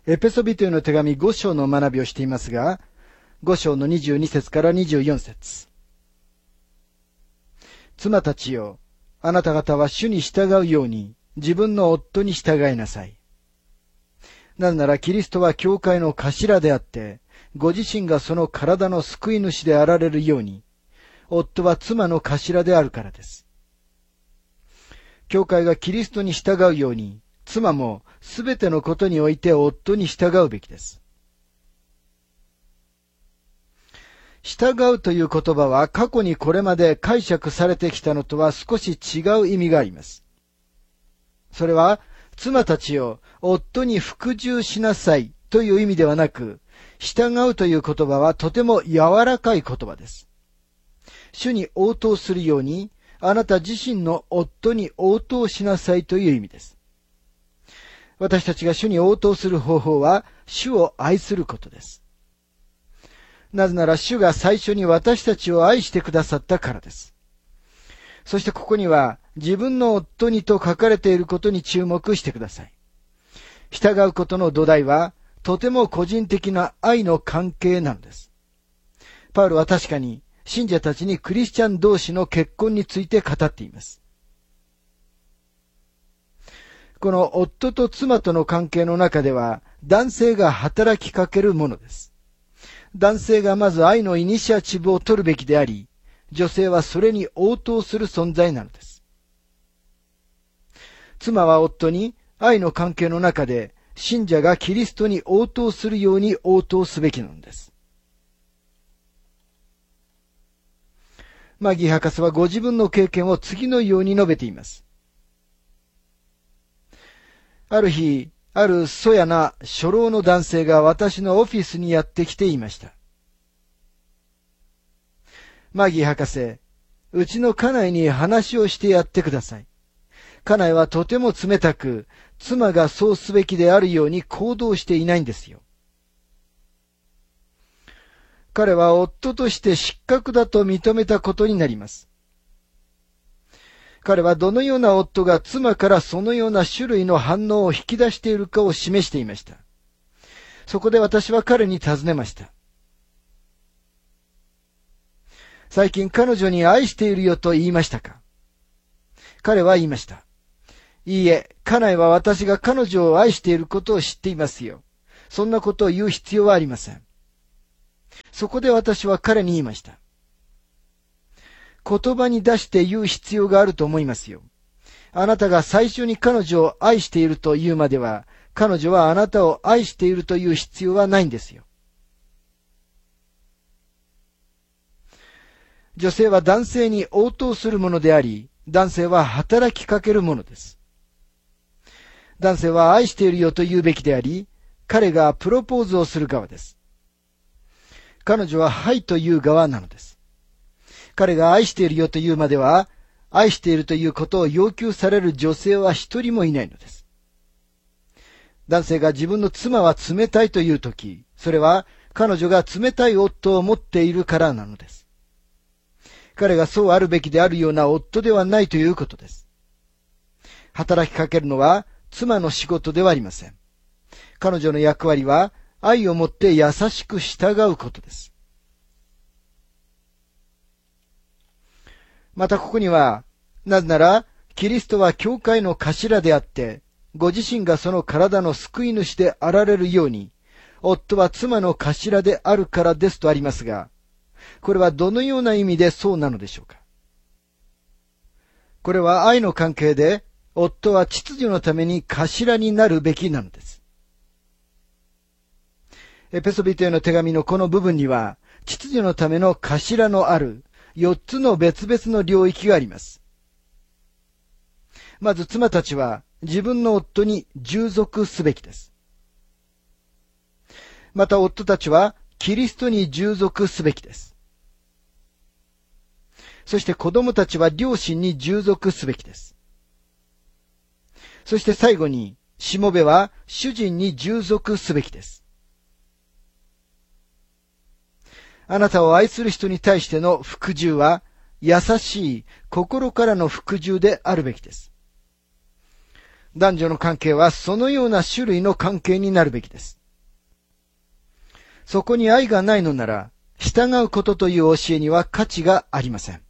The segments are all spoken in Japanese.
エペソビトへの手紙5章の学びをしていますが、5章の22節から24節。妻たちよ、あなた方は主に従うように自分の夫に従いなさい。なぜならキリストは教会の頭であって、ご自身がその体の救い主であられるように、夫は妻の頭であるからです。教会がキリストに従うように、妻もすべてのことにおいて夫に従うべきです。従うという言葉は過去にこれまで解釈されてきたのとは少し違う意味があります。それは、妻たちを夫に服従しなさいという意味ではなく、従うという言葉はとても柔らかい言葉です。主に応答するように、あなた自身の夫に応答しなさいという意味です。私たちが主に応答する方法は、主を愛することです。なぜなら主が最初に私たちを愛してくださったからです。そしてここには、自分の夫にと書かれていることに注目してください。従うことの土台は、とても個人的な愛の関係なのです。パウロは確かに、信者たちにクリスチャン同士の結婚について語っています。この夫と妻との関係の中では、男性が働きかけるものです。男性がまず愛のイニシアチブを取るべきであり、女性はそれに応答する存在なのです。妻は夫に愛の関係の中で、信者がキリストに応答するように応答すべきなのです。マギー博士はご自分の経験を次のように述べています。ある日、あるそやな初老の男性が私のオフィスにやってきていました。マギー博士、うちの家内に話をしてやってください。家内はとても冷たく、妻がそうすべきであるように行動していないんですよ。彼は夫として失格だと認めたことになります。彼はどのような夫が妻からそのような種類の反応を引き出しているかを示していました。そこで私は彼に尋ねました。最近彼女に愛しているよと言いましたか？彼は言いました。いいえ、家内は私が彼女を愛していることを知っていますよ。そんなことを言う必要はありません。そこで私は彼に言いました。言葉に出して言う必要があると思いますよ。あなたが最初に彼女を愛していると言うまでは、彼女はあなたを愛しているという必要はないんですよ。女性は男性に応答するものであり、男性は働きかけるものです。男性は愛しているよと言うべきであり、彼がプロポーズをする側です。彼女ははいという側なのです。彼が愛しているよというまでは、愛しているということを要求される女性は一人もいないのです。男性が自分の妻は冷たいというとき、それは彼女が冷たい夫を持っているからなのです。彼がそうあるべきであるような夫ではないということです。働きかけるのは妻の仕事ではありません。彼女の役割は愛をもって優しく従うことです。またここには、なぜなら、キリストは教会の頭であって、ご自身がその体の救い主であられるように、夫は妻の頭であるからですとありますが、これはどのような意味でそうなのでしょうか。これは愛の関係で、夫は秩序のために頭になるべきなのです。エペソビトへの手紙のこの部分には、秩序のための頭のある4つの別々の領域があります。まず妻たちは自分の夫に従属すべきです。また夫たちはキリストに従属すべきです。そして子供たちは両親に従属すべきです。そして最後に、しもべは主人に従属すべきです。あなたを愛する人に対しての服従は、優しい心からの服従であるべきです。男女の関係はそのような種類の関係になるべきです。 そこに愛がないのなら、従うことという教えには価値がありません。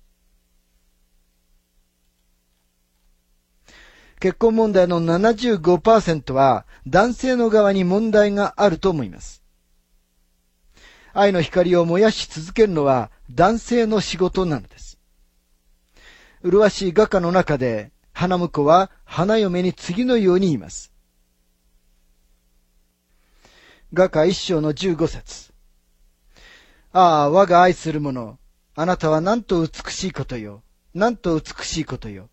結婚問題の 75% は男性の側に問題があると思います。愛の光を燃やし続けるのは男性の仕事なのです。麗しい画家の中で、花婿は花嫁に次のように言います。画家一章の15節。ああ、我が愛する者、あなたはなんと美しいことよ。なんと美しいことよ。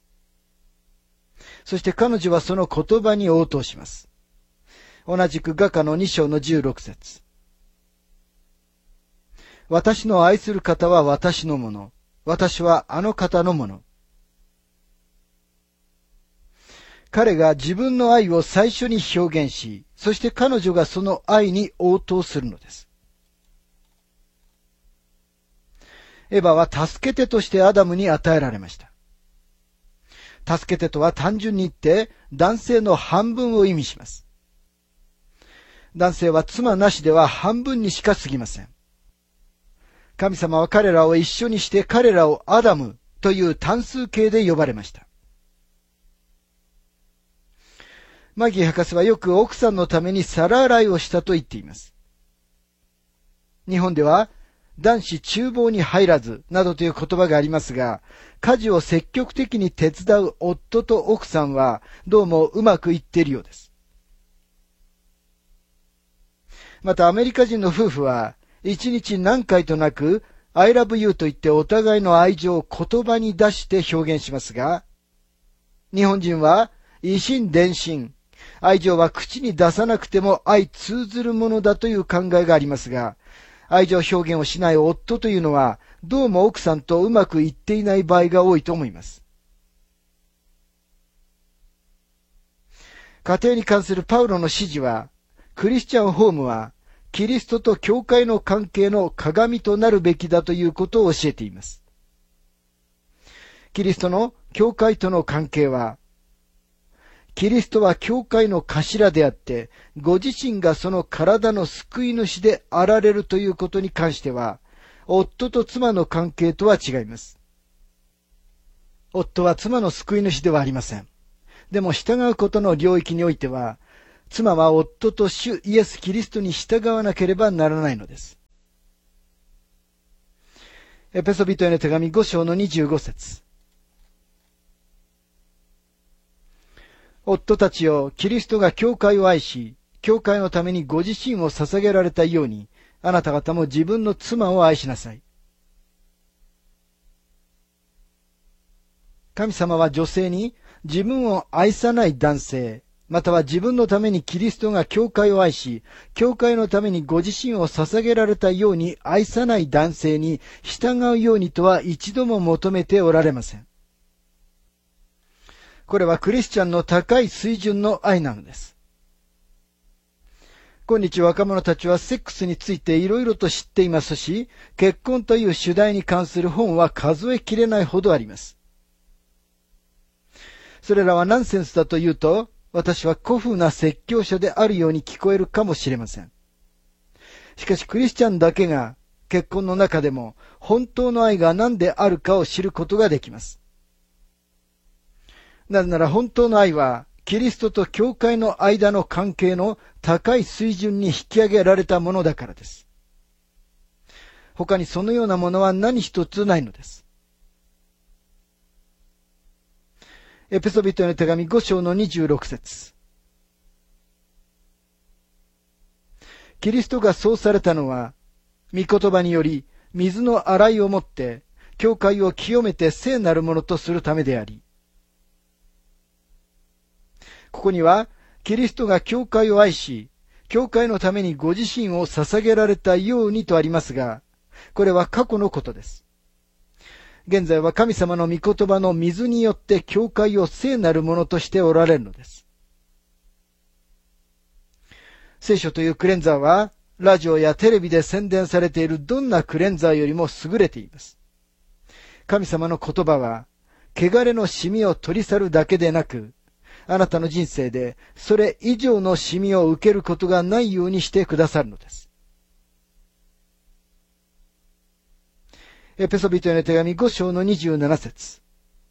そして彼女はその言葉に応答します。同じく画家の2章の16節。私の愛する方は私のもの。私はあの方のもの。彼が自分の愛を最初に表現し、そして彼女がその愛に応答するのです。エヴァは助け手としてアダムに与えられました。助け手とは単純に言って男性の半分を意味します。男性は妻なしでは半分にしか過ぎません。神様は彼らを一緒にして彼らをアダムという単数形で呼ばれました。マギー博士はよく奥さんのために皿洗いをしたと言っています。日本では男子厨房に入らずなどという言葉がありますが、家事を積極的に手伝う夫と奥さんはどうもうまくいっているようです。またアメリカ人の夫婦は一日何回となく I love you と言ってお互いの愛情を言葉に出して表現しますが、日本人は以心伝心、愛情は口に出さなくても相通ずるものだという考えがありますが、愛情表現をしない夫というのはどうも奥さんとうまくいっていない場合が多いと思います。家庭に関するパウロの指示は、クリスチャンホームはキリストと教会の関係の鏡となるべきだということを教えています。キリストの教会との関係は、キリストは教会の頭であって、ご自身がその体の救い主であられるということに関しては、夫と妻の関係とは違います。夫は妻の救い主ではありません。でも従うことの領域においては、妻は夫と主イエス・キリストに従わなければならないのです。エペソビトへの手紙5章の25節。夫たちよ、キリストが教会を愛し、教会のためにご自身を捧げられたように、あなた方も自分の妻を愛しなさい。神様は女性に自分を愛さない男性、または自分のためにキリストが教会を愛し、教会のためにご自身を捧げられたように愛さない男性に従うようにとは一度も求めておられません。これはクリスチャンの高い水準の愛なのです。今日若者たちはセックスについていろいろと知っていますし、結婚という主題に関する本は数えきれないほどあります。それらはナンセンスだと言うと、私は古風な説教者であるように聞こえるかもしれません。しかしクリスチャンだけが結婚の中でも本当の愛が何であるかを知ることができます。なぜなら本当の愛はキリストと教会の間の関係の高い水準に引き上げられたものだからです。他にそのようなものは何一つないのです。エペソビトへの手紙5章の26節。キリストがそうされたのは、御言葉により水の洗いをもって、教会を清めて聖なるものとするためであり、ここには、キリストが教会を愛し、教会のためにご自身を捧げられたようにとありますが、これは過去のことです。現在は神様の御言葉の水によって教会を聖なるものとしておられるのです。聖書というクレンザーは、ラジオやテレビで宣伝されているどんなクレンザーよりも優れています。神様の言葉は、汚れのシミを取り去るだけでなく、 あなたの人生でそれ以上の染みを受けることがないようにしてくださるのです。エペソビトへの手紙5章の27節。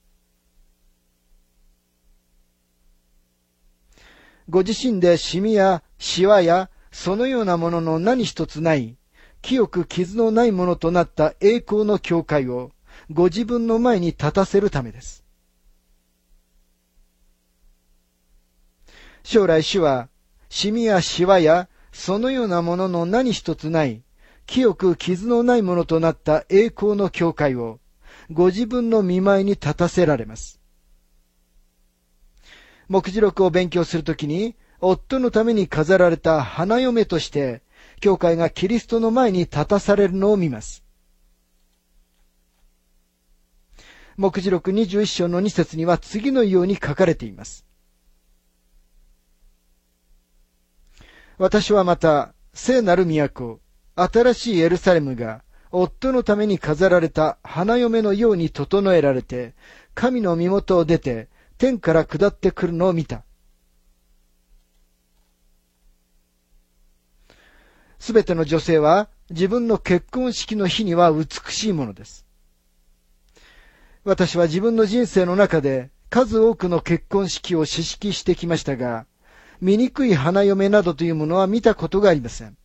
ご自身でシミやシワやそのようなものの何一つない、清く傷のないものとなった栄光の教会をご自分の前に立たせるためです。将来主は、シミやシワやそのようなものの何一つない、清く傷のないものとなった栄光の教会をご自分の御前に立たせられます。目次録を勉強するときに、夫のために飾られた花嫁として、教会がキリストの前に立たされるのを見ます。目次録21章の2節には次のように書かれています。私はまた、聖なる都、新しいエルサレムが、夫のために飾られた花嫁のように整えられて、神の身元を出て、天から下ってくるのを見た。すべての女性は自分の結婚式の日には美しいものです。私は自分の人生の中で数多くの結婚式を指揮してきましたが、醜い花嫁などというものは見たことがありません。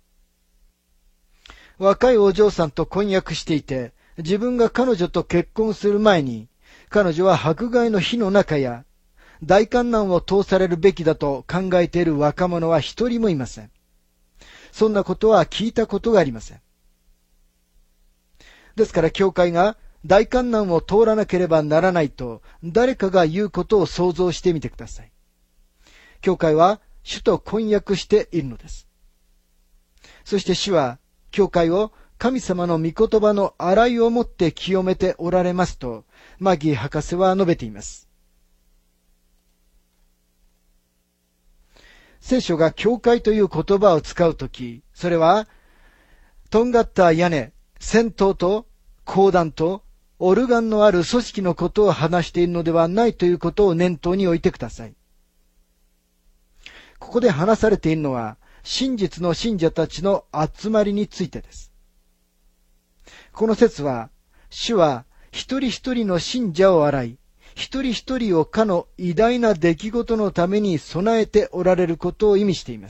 若いお嬢さんと婚約していて、自分が彼女と結婚する前に、彼女は迫害の火の中や大観難を通されるべきだと考えている若者は一人もいません。そんなことは聞いたことがありません。ですから教会が大観難を通らなければならないと誰かが言うことを想像してみてください。教会は主と婚約しているのです。そして主は教会を神様の御言葉の洗いをもって清めておられますと、マギー博士は述べています。聖書が教会という言葉を使うとき、それは、とんがった屋根、尖塔と講談とオルガンのある組織のことを話しているのではないということを念頭に置いてください。ここで話されているのは、真実の信者たちの集まりについてです。この説は、主は一人一人の信者を洗い、一人一人をかの偉大な出来事のために備えておられることを意味しています。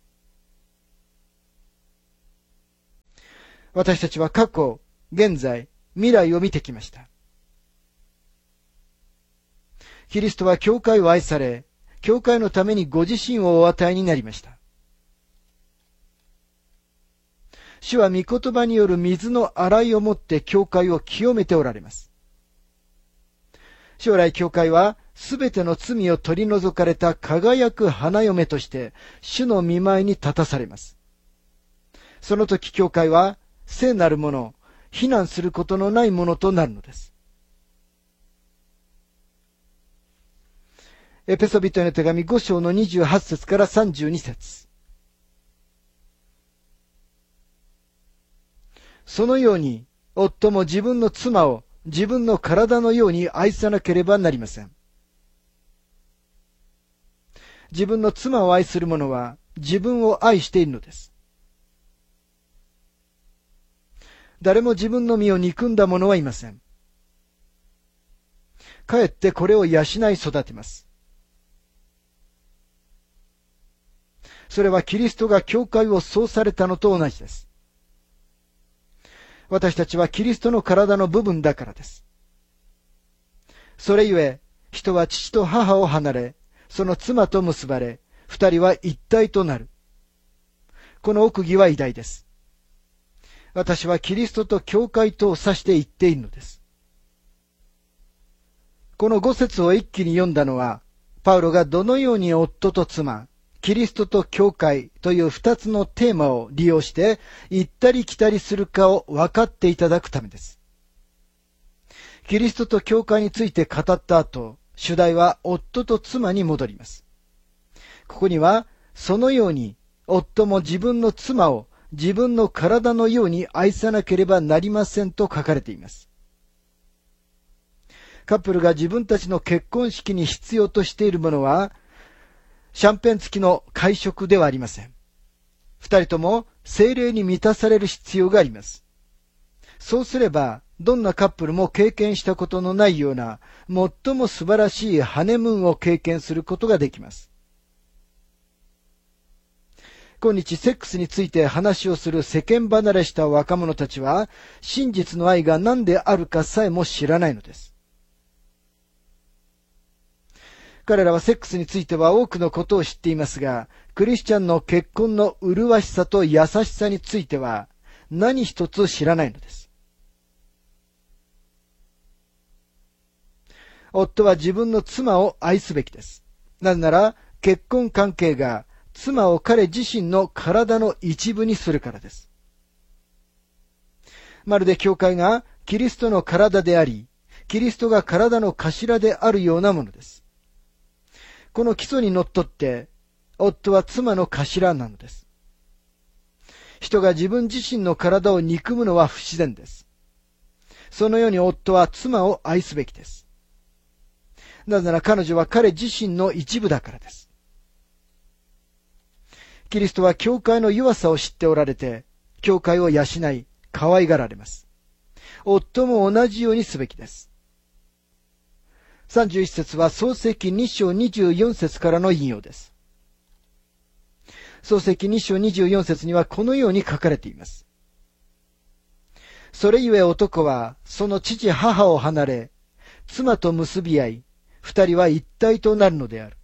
私たちは過去、現在、未来を見てきました。キリストは教会を愛され、教会のためにご自身をお与えになりました。主は御言葉による水の洗いをもって教会を清めておられます。将来教会はすべての罪を取り除かれた輝く花嫁として主の御前に立たされます。その時教会は聖なるもの、非難することのないものとなるのです。エペソビトへの手紙5章の28節から32節。そのように、夫も自分の妻を自分の体のように愛さなければなりません。自分の妻を愛する者は自分を愛しているのです。誰も自分の身を憎んだ者はいません。かえってこれを養い育てます。それはキリストが教会をそうされたのと同じです。私たちはキリストの体の部分だからです。それゆえ、人は父と母を離れ、その妻と結ばれ、二人は一体となる。この奥義は偉大です。私はキリストと教会とを指して言っているのです。この5節を一気に読んだのは、パウロがどのように夫と妻、キリストと教会という二つのテーマを利用して行ったり来たりするかを分かっていただくためです。キリストと教会について語った後、主題は夫と妻に戻ります。ここには、そのように夫も自分の妻を自分の体のように愛さなければなりませんと書かれています。 カップルが自分たちの結婚式に必要としているものは、シャンペン付きの会食ではありません。二人とも聖霊に満たされる必要があります。そうすれば、どんなカップルも経験したことのないような、最も素晴らしいハネムーンを経験することができます。今日セックスについて話をする世間離れした若者たちは、真実の愛が何であるかさえも知らないのです。彼らはセックスについては多くのことを知っていますが、クリスチャンの結婚の麗しさと優しさについては何一つ知らないのです。夫は自分の妻を愛すべきです。なぜなら、結婚関係が妻を彼自身の体の一部にするからです。まるで教会がキリストの体であり、キリストが体の頭であるようなものです。この基礎にのっとって、夫は妻の頭なのです。人が自分自身の体を憎むのは不自然です。そのように夫は妻を愛すべきです。なぜなら彼女は彼自身の一部だからです。キリストは教会の弱さを知っておられて、教会を養い、可愛がられます。夫も同じようにすべきです。31節は創世記2章24節からの引用です。創世記2章24節にはこのように書かれています。それゆえ男はその父母を離れ、妻と結び合い、二人は一体となるのである。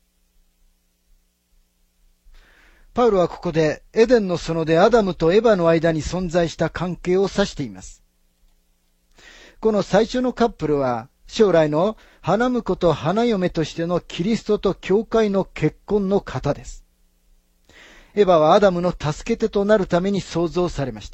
パウロはここでエデンの園でアダムとエバの間に存在した関係を指しています。この最初のカップルは将来の花婿と花嫁としてのキリストと教会の結婚の型です。エバはアダムの助け手となるために創造されました。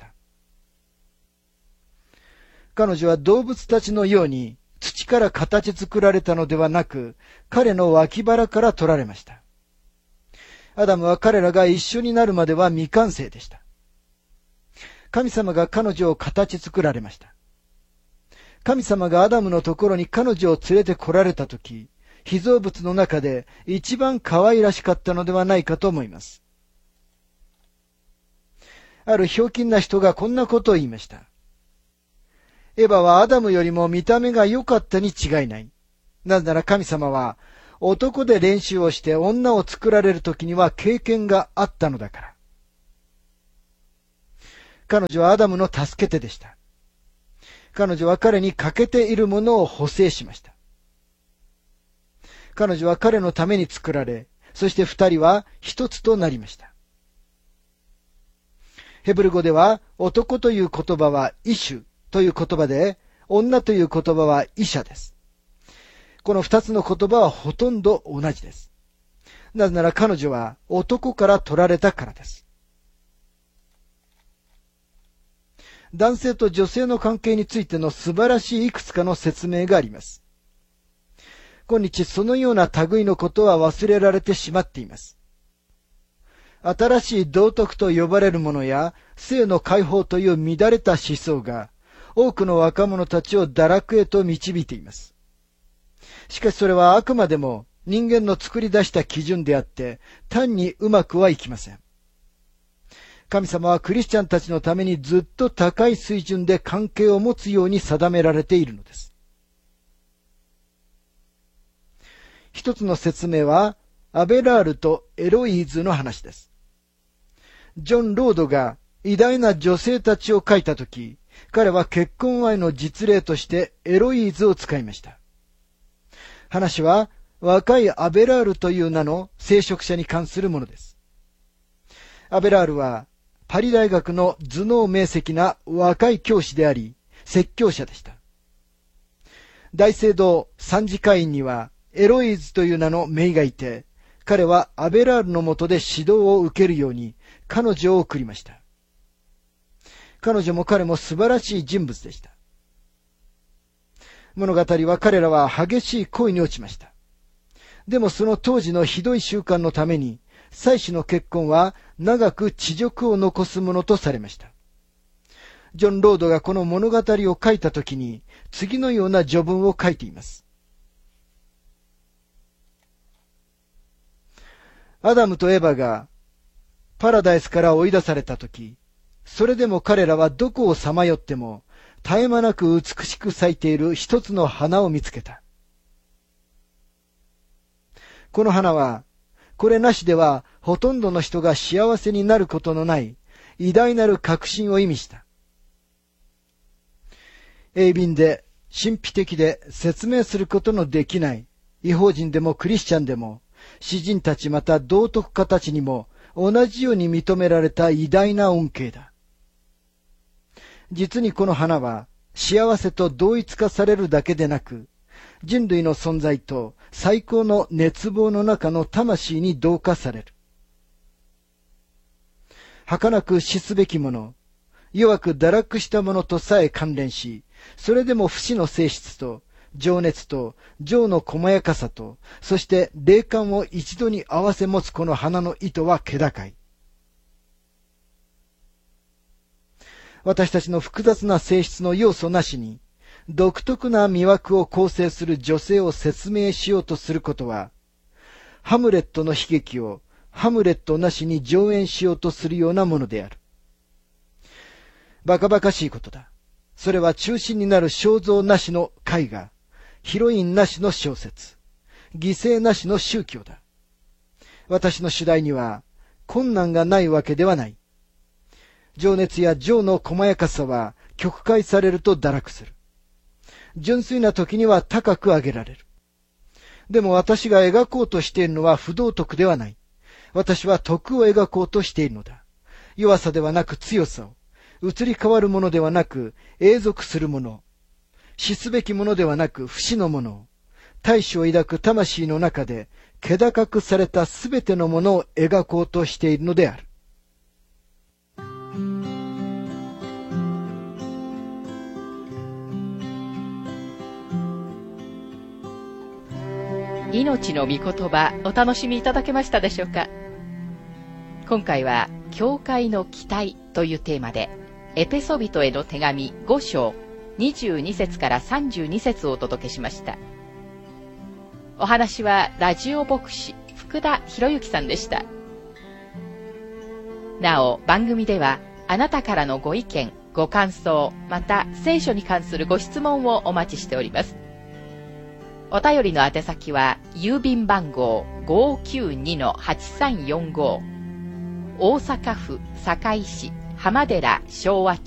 彼女は動物たちのように土から形作られたのではなく、彼の脇腹から取られました。アダムは彼らが一緒になるまでは未完成でした。神様が彼女を形作られました。神様がアダムのところに彼女を連れて来られたとき、被造物の中で一番可愛らしかったのではないかと思います。あるひょうきんな人がこんなことを言いました。エバはアダムよりも見た目が良かったに違いない。なぜなら神様は男で練習をして女を作られるときには経験があったのだから。彼女はアダムの助け手でした。彼女は彼に欠けているものを補正しました。彼女は彼のために作られ、そして二人は一つとなりました。ヘブル語では男という言葉はイシュという言葉で、女という言葉はイシャです。この二つの言葉はほとんど同じです。なぜなら彼女は男から取られたからです。男性と女性の関係についての素晴らしいいくつかの説明があります。今日そのような類のことは忘れられてしまっています。新しい道徳と呼ばれるものや性の解放という乱れた思想が多くの若者たちを堕落へと導いています。しかしそれはあくまでも人間の作り出した基準であって単にうまくはいきません。神様はクリスチャンたちのためにずっと高い水準で関係を持つように定められているのです。一つの説明はアベラールとエロイーズの話です。ジョン・ロードが偉大な女性たちを書いたとき、彼は結婚愛の実例としてエロイーズを使いました。話は若いアベラールという名の聖職者に関するものです。アベラールはパリ大学の頭脳明晰な若い教師であり、説教者でした。大聖堂参事会員にはエロイーズという名の姪がいて、彼はアベラールの下で指導を受けるように彼女を送りました。彼女も彼も素晴らしい人物でした。物語は彼らは激しい恋に落ちました。でもその当時のひどい習慣のために、妻子の結婚は長く恥辱を残すものとされました。 ジョン・ロードがこの物語を書いたときに、次のような序文を書いています。アダムとエバがパラダイスから追い出されたとき、それでも彼らはどこをさまよっても、絶え間なく美しく咲いている一つの花を見つけた。この花は、これなしではほとんどの人が幸せになることのない偉大なる確信を意味した。鋭敏で神秘的で説明することのできない異邦人でもクリスチャンでも詩人たちまた道徳家たちにも同じように認められた偉大な恩恵だ。実にこの花は幸せと同一化されるだけでなく、人類の存在と最高の熱望の中の魂に同化される。儚く死すべきもの、弱く堕落したものとさえ関連し、それでも不死の性質と、情熱と、情の細やかさと、そして霊感を一度に合わせ持つこの花の意図は気高い。私たちの複雑な性質の要素なしに、独特な魅惑を構成する女性を説明しようとすることは、ハムレットの悲劇をハムレットなしに上演しようとするようなものである。バカバカしいことだ。それは中心になる肖像なしの絵画、ヒロインなしの小説、犠牲なしの宗教だ。私の主題には困難がないわけではない。情熱や情の細やかさは曲解されると堕落する。純粋な時には高く上げられる。でも私が描こうとしているのは不道徳ではない。私は徳を描こうとしているのだ。弱さではなく強さを、移り変わるものではなく永続するもの、死すべきものではなく不死のものを、大志を抱く魂の中で気高くされたすべてのものを描こうとしているのである。 命の御言葉、お楽しみいただけましたでしょうか。今回は教会の期待というテーマで、エペソビトへの手紙5章22節から32節をお届けしました。お話はラジオ牧師福田博之さんでした。なお番組ではあなたからのご意見ご感想また聖書に関するご質問をお待ちしております。お便りの宛先は郵便番号 592-8345 大阪府堺市浜寺昭和町